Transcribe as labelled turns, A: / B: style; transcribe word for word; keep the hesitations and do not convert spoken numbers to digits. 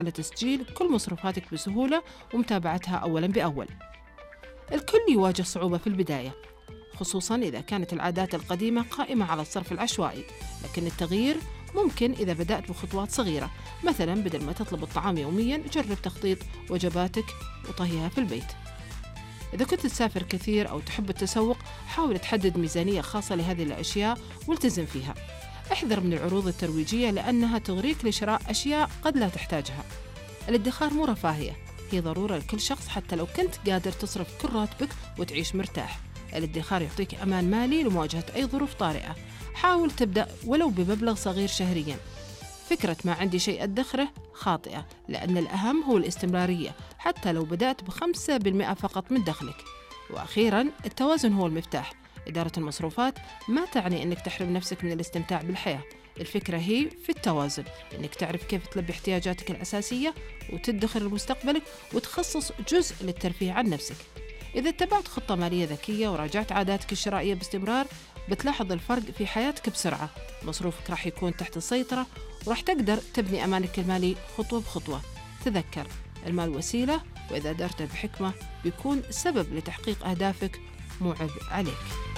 A: على تسجيل كل مصروفاتك بسهولة ومتابعتها أولاً بأول. الكل يواجه صعوبة في البداية، خصوصاً إذا كانت العادات القديمة قائمة على الصرف العشوائي، لكن التغيير ممكن إذا بدأت بخطوات صغيرة. مثلاً بدل ما تطلب الطعام يومياً، جرب تخطيط وجباتك وطهيها في البيت. إذا كنت تسافر كثير أو تحب التسوق، حاول تحدد ميزانية خاصة لهذه الأشياء والتزم فيها. احذر من العروض الترويجية لأنها تغريك لشراء أشياء قد لا تحتاجها. الادخار مو رفاهية، هي ضرورة لكل شخص حتى لو كنت قادر تصرف كل راتبك وتعيش مرتاح. الادخار يعطيك أمان مالي لمواجهة أي ظروف طارئة. حاول تبدأ ولو بمبلغ صغير شهرياً. فكرة ما عندي شيء أدخره خاطئة، لأن الأهم هو الاستمرارية حتى لو بدأت بخمسة بالمئة فقط من دخلك. وأخيراً، التوازن هو المفتاح. إدارة المصروفات ما تعني أنك تحرم نفسك من الاستمتاع بالحياة. الفكرة هي في التوازن، أنك تعرف كيف تلبي احتياجاتك الأساسية وتدخر لمستقبلك وتخصص جزء للترفيه عن نفسك. إذا اتبعت خطة مالية ذكية وراجعت عاداتك الشرائية باستمرار، بتلاحظ الفرق في حياتك بسرعة. مصروفك راح يكون تحت السيطرة وراح تقدر تبني أمانك المالي خطوة بخطوة. تذكر، المال وسيلة، وإذا دارته بحكمة بيكون سبب لتحقيق أهدافك مو عبء عليك.